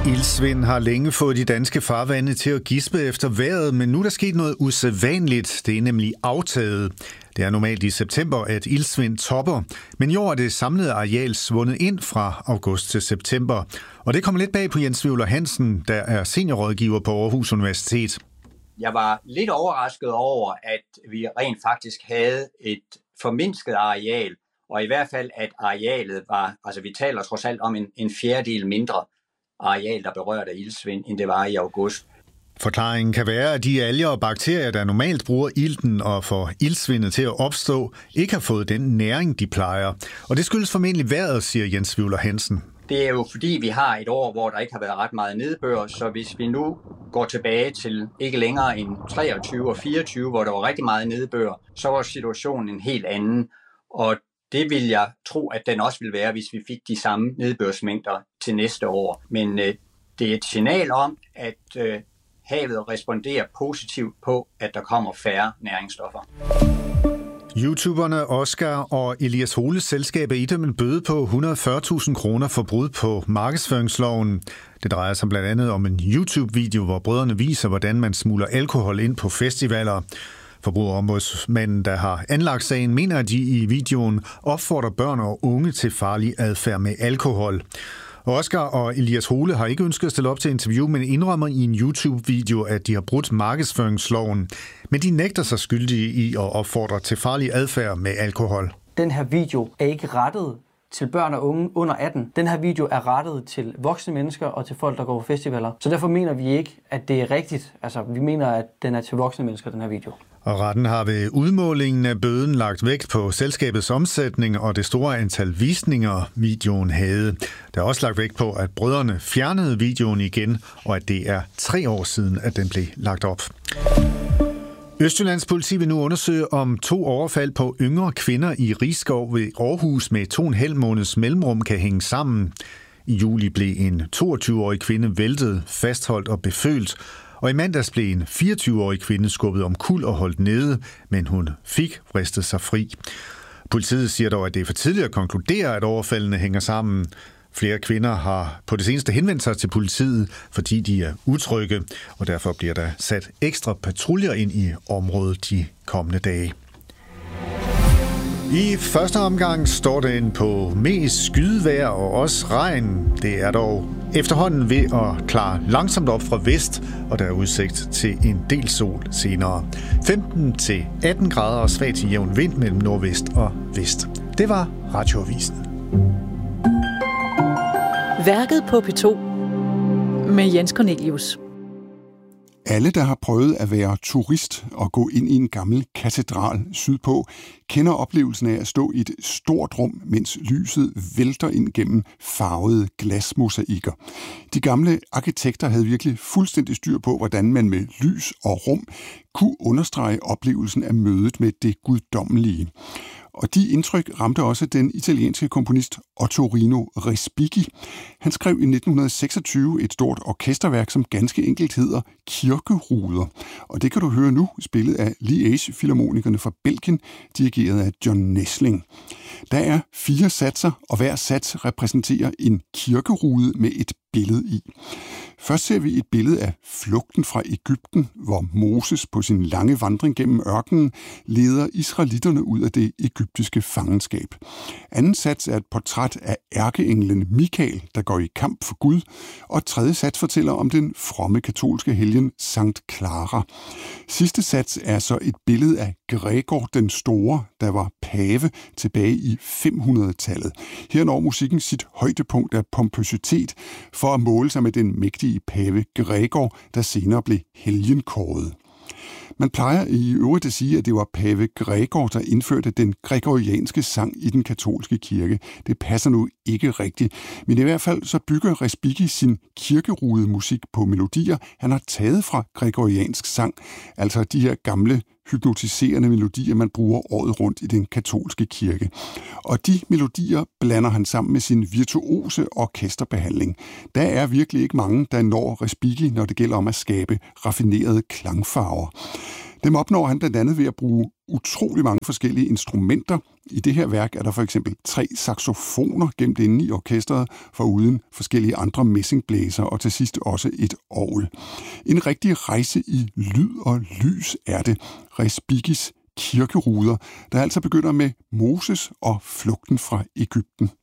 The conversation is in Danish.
Iltsvind har længe fået de danske farvande til at gispe efter vejret, men nu er der sket noget usædvanligt. Det er nemlig aftaget. Det er normalt i september, at iltsvind topper, men i år er det samlede areal svundet ind fra august til september. Og det kommer lidt bag på Jens Wivler Hansen, der er seniorrådgiver på Aarhus Universitet. Jeg var lidt overrasket over, at vi rent faktisk havde et formindsket areal, og i hvert fald, at arealet var, altså vi taler trods alt om en fjerdedel mindre areal, der berørte af iltsvind, end det var i august. Forklaringen kan være, at de alger og bakterier, der normalt bruger ilten og får iltsvindet til at opstå, ikke har fået den næring, de plejer. Og det skyldes formentlig vejret, siger Jens Wivler Hansen. Det er jo fordi, vi har et år, hvor der ikke har været ret meget nedbør, så hvis vi nu går tilbage til ikke længere end 23 og 24, hvor der var rigtig meget nedbør, så var situationen en helt anden. Og det vil jeg tro, at den også vil være, hvis vi fik de samme nedbørsmængder til næste år. Men det er et signal om, at havet responderer positivt på, at der kommer færre næringsstoffer. YouTuberne Oscar og Elias Holes selskab er idømt en bøde på 140.000 kroner for brud på markedsføringsloven. Det drejer sig blandt andet om en YouTube-video, hvor brødrene viser, hvordan man smugler alkohol ind på festivaler. Forbrugerombudsmanden, der har anlagt sagen, mener, at de i videoen opfordrer børn og unge til farlig adfærd med alkohol. Oscar og Elias Hole har ikke ønsket at stille op til interview, men indrømmer i en YouTube-video, at de har brudt markedsføringsloven. Men de nægter sig skyldige i at opfordre til farlig adfærd med alkohol. Den her video er ikke rettet til børn og unge under 18. Den her video er rettet til voksne mennesker og til folk, der går på festivaler. Så derfor mener vi ikke, at det er rigtigt. Altså, vi mener, at den er til voksne mennesker, den her video. Og retten har ved udmålingen af bøden lagt vægt på selskabets omsætning og det store antal visninger, videoen havde. Der er også lagt vægt på, at brødrene fjernede videoen igen, og at det er 3 år siden, at den blev lagt op. Østjyllands politi vil nu undersøge, om 2 overfald på yngre kvinder i Risskov ved Aarhus med 2,5 måneds mellemrum kan hænge sammen. I juli blev en 22-årig kvinde væltet, fastholdt og befølt, og i mandags blev en 24-årig kvinde skubbet omkuld og holdt nede, men hun fik vristet sig fri. Politiet siger dog, at det er for tidligt at konkludere, at overfaldene hænger sammen. Flere kvinder har på det seneste henvendt sig til politiet, fordi de er utrygge, og derfor bliver der sat ekstra patruljer ind i området de kommende dage. I første omgang står den på mest skydevejr og også regn. Det er dog efterhånden ved at klare langsomt op fra vest, og der er udsigt til en del sol senere. 15-18 grader og svag til jævn vind mellem nordvest og vest. Det var Radioavisen. Værket på P2 med Jens Cornelius. Alle, der har prøvet at være turist og gå ind i en gammel katedral sydpå, kender oplevelsen af at stå i et stort rum, mens lyset vælter ind gennem farvede glasmosaikker. De gamle arkitekter havde virkelig fuldstændig styr på, hvordan man med lys og rum kunne understrege oplevelsen af mødet med det guddommelige. Og de indtryk ramte også den italienske komponist Ottorino Respighi. Han skrev i 1926 et stort orkesterværk, som ganske enkelt hedder Kirkeruder. Og det kan du høre nu, spillet af Liège-filharmonikerne fra Belgien, dirigeret af John Nesling. Der er 4 satser, og hver sats repræsenterer en kirkerude med et billede i. Først ser vi et billede af flugten fra Egypten, hvor Moses på sin lange vandring gennem ørkenen leder israelitterne ud af det egyptiske fangenskab. Anden sats er et portræt af ærkeenglen Mikael, der går i kamp for Gud, og tredje sats fortæller om den fromme katolske helgen Sankt Clara. Sidste sats er så et billede af Gregor den Store, der var pave tilbage i 500-tallet. Her når musikken sit højdepunkt af pompøsitet for at måle sig med den mægtige pave Gregor, der senere blev helgenkåret. Man plejer i øvrigt at sige, at det var pave Gregor, der indførte den gregorianske sang i den katolske kirke. Det passer nu ikke rigtigt, men i hvert fald så bygger Respighi sin kirkerudemusik på melodier, han har taget fra gregoriansk sang, altså de her gamle hypnotiserende melodier, man bruger året rundt i den katolske kirke. Og de melodier blander han sammen med sin virtuose orkesterbehandling. Der er virkelig ikke mange, der når Respighi, når det gælder om at skabe raffinerede klangfarver. Dem opnår han blandt andet ved at bruge utrolig mange forskellige instrumenter. I det her værk er der for eksempel 3 saxofoner gemt inde i orkestret, foruden forskellige andre messingblæser og til sidst også et orgel. En rigtig rejse i lyd og lys er det. Respigis kirkeruder, der altså begynder med Moses og flugten fra Egypten.